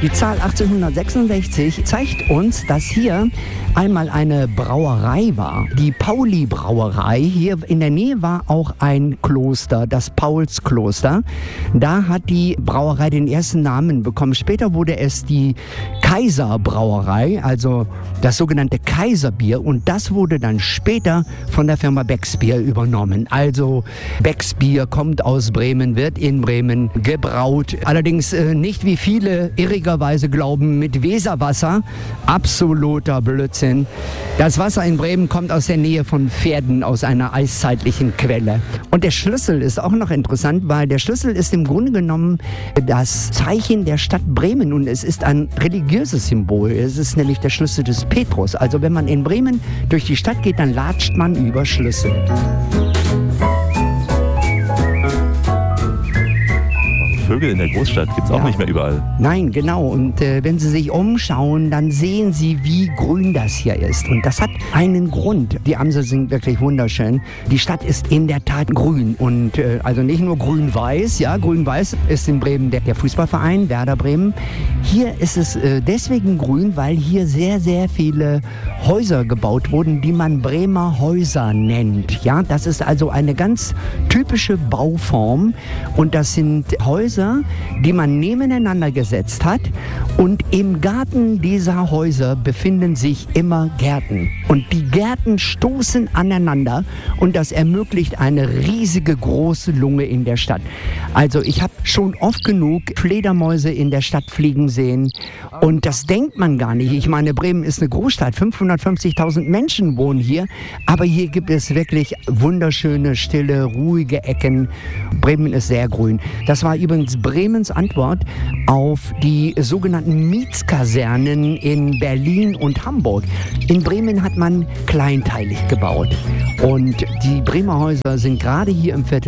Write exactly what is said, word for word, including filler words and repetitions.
Die Zahl achtzehnhundertsechsundsechzig zeigt uns, dass hier einmal eine Brauerei war. Die Pauli-Brauerei. Hier in der Nähe war auch ein Kloster, das Paulskloster. Da hat die Brauerei den ersten Namen bekommen. Später wurde es die Kaiserbrauerei, also das sogenannte Kaiserbier. Und das wurde dann später von der Firma Becks Bier übernommen. Also Becks Bier kommt aus Bremen, wird in Bremen gebraut. Allerdings äh, nicht wie viele irrigerweise glauben mit Weserwasser. Absoluter Blödsinn. Das Wasser in Bremen kommt aus der Nähe von Pferden, aus einer eiszeitlichen Quelle. Und der Schlüssel ist auch noch interessant, weil der Schlüssel ist im Grunde genommen das Zeichen der Stadt Bremen und es ist ein religiöses Symbol. Es ist nämlich der Schlüssel des Petrus. Also wenn man in Bremen durch die Stadt geht, dann latscht man über Schlüssel. Vögel in der Großstadt gibt es auch Ja. nicht mehr überall. Nein, genau. Und äh, wenn Sie sich umschauen, dann sehen Sie, wie grün das hier ist. Und das hat einen Grund. Die Amsel sind wirklich wunderschön. Die Stadt ist in der Tat grün. Und äh, also nicht nur grün-weiß. Ja, grün-weiß ist in Bremen der, der Fußballverein, Werder Bremen. Hier ist es äh, deswegen grün, weil hier sehr, sehr viele Häuser gebaut wurden, die man Bremer Häuser nennt. Ja, das ist also eine ganz typische Bauform. Und das sind Häuser, die man nebeneinander gesetzt hat, und im Garten dieser Häuser befinden sich immer Gärten. Und die Gärten stoßen aneinander und das ermöglicht eine riesige große Lunge in der Stadt. Also ich habe schon oft genug Fledermäuse in der Stadt fliegen sehen und das denkt man gar nicht. Ich meine, Bremen ist eine Großstadt, fünfhundertfünfzigtausend Menschen wohnen hier, aber hier gibt es wirklich wunderschöne, stille, ruhige Ecken. Bremen ist sehr grün. Das war übrigens Bremens Antwort auf die sogenannten Mietskasernen in Berlin und Hamburg. In Bremen hat man kleinteilig gebaut. Und die Bremer Häuser sind gerade hier im Viertel